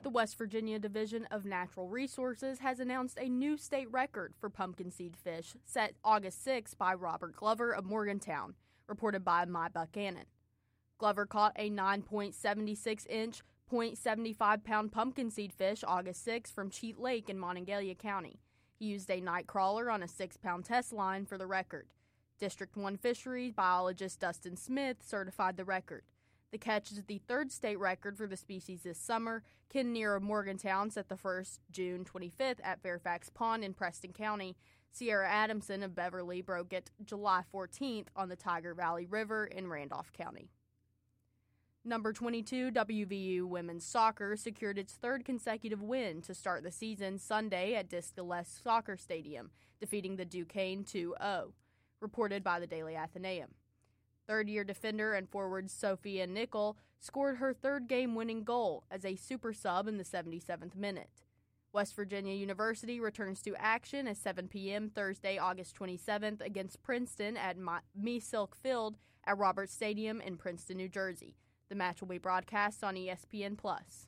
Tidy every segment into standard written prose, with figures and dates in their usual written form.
The West Virginia Division of Natural Resources has announced a new state record for pumpkin seed fish set August 6 by Robert Glover of Morgantown, reported by My Buchanan. Glover caught a 9.76-inch, 0.75-pound pumpkin seed fish August 6 from Cheat Lake in Monongalia County. He used a night crawler on a 6-pound test line for the record. District 1 fisheries biologist Dustin Smith certified the record. The catch is the third state record for the species this summer. Ken Neer of Morgantown set the first June 25th at Fairfax Pond in Preston County. Sierra Adamson of Beverly broke it July 14th on the Tiger Valley River in Randolph County. Number 22 WVU Women's Soccer secured its third consecutive win to start the season Sunday at Disc Gillespie Soccer Stadium, defeating the Duquesne 2-0, reported by the Daily Athenaeum. Third-year defender and forward Sophia Nickel scored her third game-winning goal as a super sub in the 77th minute. West Virginia University returns to action at 7 p.m. Thursday, August 27th against Princeton at Me-Silk Field at Roberts Stadium in Princeton, New Jersey. The match will be broadcast on ESPN+.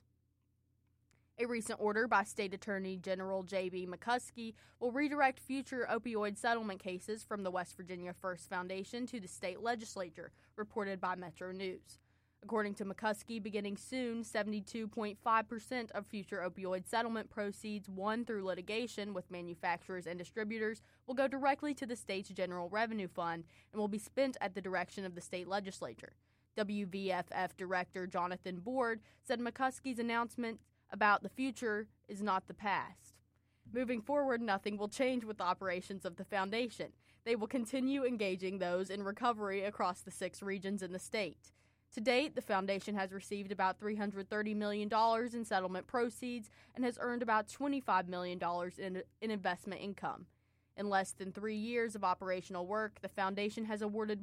A recent order by State Attorney General J.B. McCuskey will redirect future opioid settlement cases from the West Virginia First Foundation to the state legislature, reported by Metro News. According to McCuskey, beginning soon, 72.5% of future opioid settlement proceeds won through litigation with manufacturers and distributors will go directly to the state's general revenue fund and will be spent at the direction of the state legislature. WVFF Director Jonathan Board said McCuskey's announcement about the future is not the past. Moving forward, nothing will change with the operations of the foundation. They will continue engaging those in recovery across the 6 regions in the state. To date, the foundation has received about $330 million in settlement proceeds and has earned about $25 million in investment income. In less than 3 years of operational work, the foundation has awarded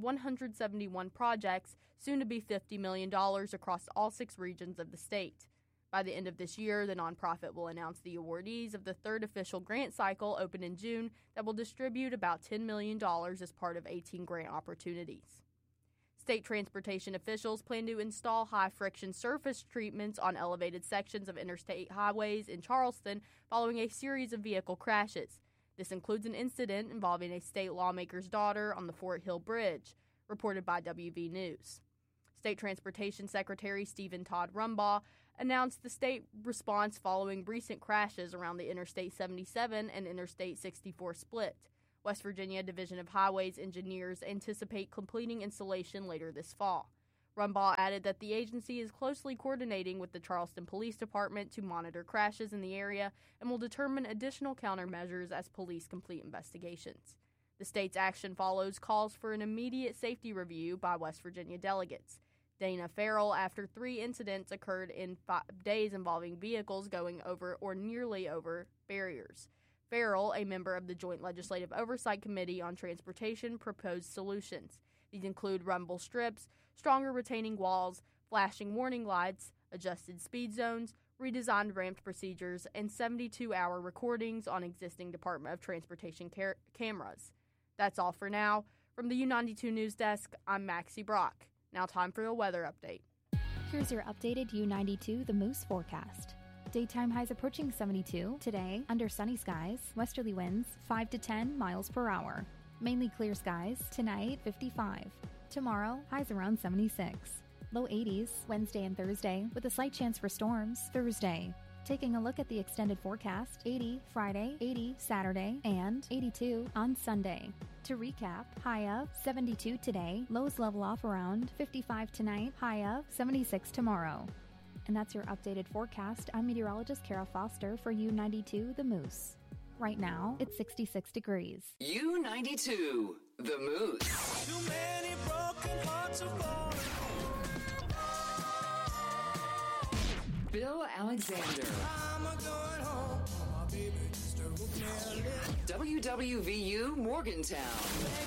171 projects, soon to be $50 million across all 6 regions of the state. By the end of this year, the nonprofit will announce the awardees of the third official grant cycle open in June that will distribute about $10 million as part of 18 grant opportunities. State transportation officials plan to install high-friction surface treatments on elevated sections of interstate highways in Charleston following a series of vehicle crashes. This includes an incident involving a state lawmaker's daughter on the Fort Hill Bridge, reported by WV News. State Transportation Secretary Stephen Todd Rumbaugh announced the state response following recent crashes around the Interstate 77 and Interstate 64 split. West Virginia Division of Highways engineers anticipate completing installation later this fall. Rumbaugh added that the agency is closely coordinating with the Charleston Police Department to monitor crashes in the area and will determine additional countermeasures as police complete investigations. The state's action follows calls for an immediate safety review by West Virginia delegates. Dana Farrell, after 3 incidents occurred in 5 days involving vehicles going over or nearly over barriers. Farrell, a member of the Joint Legislative Oversight Committee on Transportation, proposed solutions. These include rumble strips, stronger retaining walls, flashing warning lights, adjusted speed zones, redesigned ramped procedures, and 72-hour recordings on existing Department of Transportation cameras. That's all for now. From the U92 News Desk, I'm Maxie Brock. Now time for the weather update. Here's your updated U92 The Moose forecast. Daytime highs approaching 72. Today, under sunny skies, westerly winds 5 to 10 miles per hour. Mainly clear skies. Tonight, 55. Tomorrow, highs around 76. Low 80s Wednesday and Thursday, with a slight chance for storms Thursday. Taking a look at the extended forecast, 80 Friday, 80 Saturday, and 82 on Sunday. To recap, high of 72 today, lows level off around 55 tonight, high of 76 tomorrow. And that's your updated forecast. I'm meteorologist Kara Foster for U92 The Moose. Right now, it's 66 degrees. U92 The Moose. Too many broken hearts are falling. Bill Alexander. I'm a going home. My baby just took me a little. WWVU Morgantown.